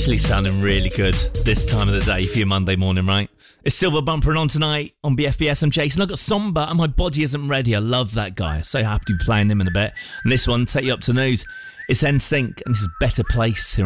actually sounding really good this time of the day for your Monday morning, right? It's Silver Bumpering on tonight on BFBS. I'm Jason. I've got Somber and My Body Isn't Ready. I love that guy. So happy to be playing him in a bit. And this one, take you up to news. It's NSYNC and this is Better Place here